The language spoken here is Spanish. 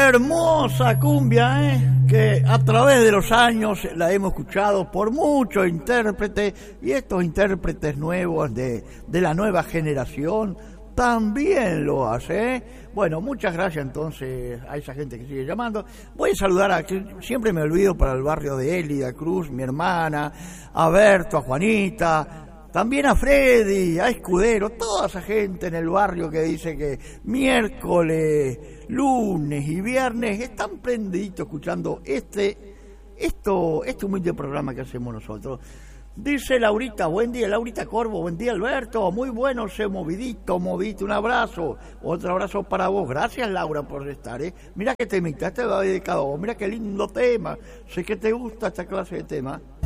hermosa cumbia, que a través de los años la hemos escuchado por muchos intérpretes, y estos intérpretes nuevos de la nueva generación también lo hace. Bueno, muchas gracias entonces a esa gente que sigue llamando. Voy a saludar a, que siempre me olvido, para el barrio de Elida Cruz, mi hermana, a Berto, a Juanita, también a Freddy, a Escudero, toda esa gente en el barrio que dice que miércoles, lunes y viernes están prendidos escuchando este humilde programa que hacemos nosotros. Dice Laurita, buen día Laurita Corvo, buen día Alberto, muy bueno, movidito, un abrazo, otro abrazo para vos, gracias Laura por estar, mira que temita, te va dedicado a vos, mira qué lindo tema, sé que te gusta esta clase de tema.